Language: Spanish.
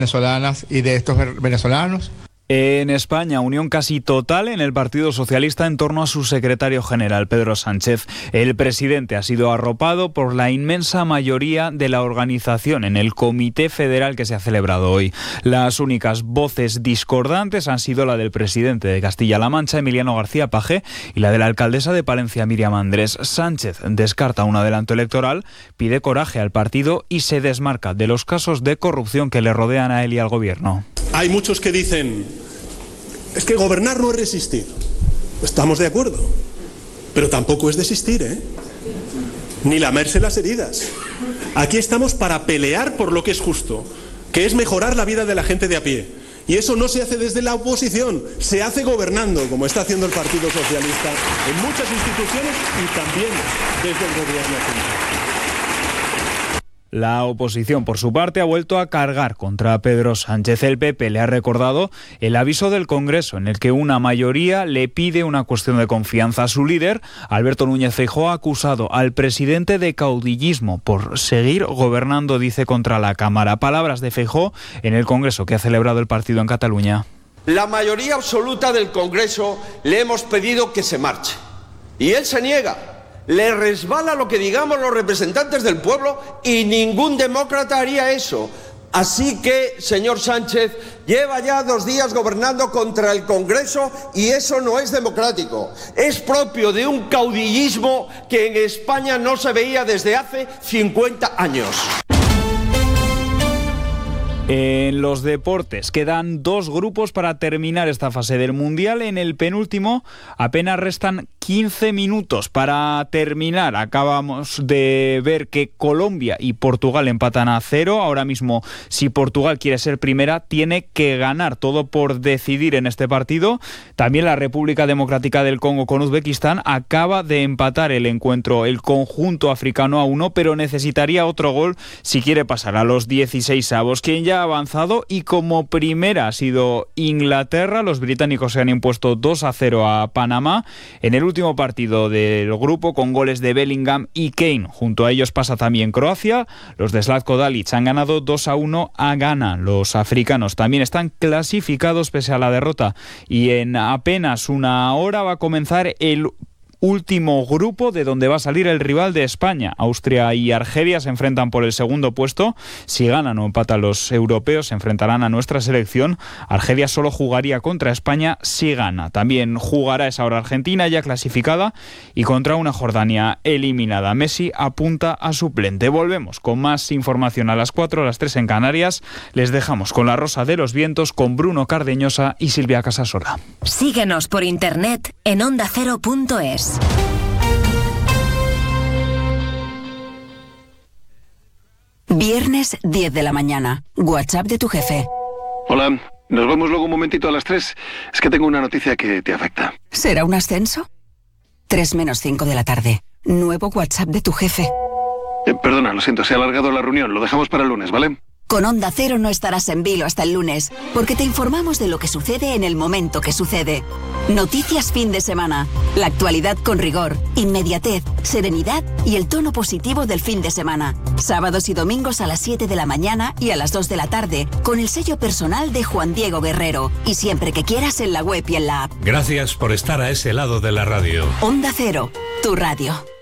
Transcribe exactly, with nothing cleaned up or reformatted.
venezolanas y de estos venezolanos. En España, unión casi total en el Partido Socialista en torno a su secretario general, Pedro Sánchez. El presidente ha sido arropado por la inmensa mayoría de la organización en el Comité Federal que se ha celebrado hoy. Las únicas voces discordantes han sido la del presidente de Castilla-La Mancha, Emiliano García Paje, y la de la alcaldesa de Palencia, Miriam Andrés. Sánchez descarta un adelanto electoral, pide coraje al partido y se desmarca de los casos de corrupción que le rodean a él y al gobierno. Hay muchos que dicen, es que gobernar no es resistir. Estamos de acuerdo, pero tampoco es desistir, ¿eh? Ni lamerse las heridas. Aquí estamos para pelear por lo que es justo, que es mejorar la vida de la gente de a pie. Y eso no se hace desde la oposición, se hace gobernando, como está haciendo el Partido Socialista en muchas instituciones y también desde el gobierno central. La oposición, por su parte, ha vuelto a cargar contra Pedro Sánchez. El P P le ha recordado el aviso del Congreso, en el que una mayoría le pide una cuestión de confianza. Su líder, Alberto Núñez Feijóo, ha acusado al presidente de caudillismo por seguir gobernando, dice, contra la Cámara. Palabras de Feijóo en el Congreso que ha celebrado el partido en Cataluña. La mayoría absoluta del Congreso le hemos pedido que se marche. Y él se niega. Le resbala lo que digamos los representantes del pueblo y ningún demócrata haría eso. Así que, señor Sánchez, lleva ya dos días gobernando contra el Congreso y eso no es democrático. Es propio de un caudillismo que en España no se veía desde hace cincuenta años. En los deportes quedan dos grupos para terminar esta fase del Mundial. En el penúltimo apenas restan quince minutos para terminar. Acabamos de ver que Colombia y Portugal empatan a cero. Ahora mismo, si Portugal quiere ser primera, tiene que ganar. Todo por decidir en este partido. También la República Democrática del Congo con Uzbekistán acaba de empatar el encuentro, el conjunto africano, a uno, pero necesitaría otro gol si quiere pasar a los dieciseisavos. Quien ya ha avanzado y como primera ha sido Inglaterra. Los británicos se han impuesto dos a cero a Panamá en el último partido del grupo, con goles de Bellingham y Kane. Junto a ellos pasa también Croacia. Los de Zlatko Dalic han ganado dos a uno a Ghana. Los africanos también están clasificados pese a la derrota, y en apenas una hora va a comenzar el último grupo, de donde va a salir el rival de España. Austria y Argelia se enfrentan por el segundo puesto. Si ganan o empatan los europeos, se enfrentarán a nuestra selección. Argelia solo jugaría contra España si gana. También jugará esa hora Argentina, ya clasificada, y contra una Jordania eliminada. Messi apunta a suplente. Volvemos con más información a las cuatro, a las tres en Canarias. Les dejamos con La Rosa de los Vientos, con Bruno Cardeñosa y Silvia Casasola. Síguenos por internet en onda cero punto es. Viernes diez de la mañana. WhatsApp de tu jefe. Hola, nos vemos luego un momentito a las tres. Es que tengo una noticia que te afecta. ¿Será un ascenso? tres menos cinco de la tarde. Nuevo WhatsApp de tu jefe. Eh, perdona, lo siento, se ha alargado la reunión. Lo dejamos para el lunes, ¿vale? Con Onda Cero no estarás en vilo hasta el lunes, porque te informamos de lo que sucede en el momento que sucede. Noticias fin de semana. La actualidad con rigor, inmediatez, serenidad y el tono positivo del fin de semana. Sábados y domingos a las siete de la mañana y a las dos de la tarde, con el sello personal de Juan Diego Guerrero. Y siempre que quieras en la web y en la app. Gracias por estar a ese lado de la radio. Onda Cero, tu radio.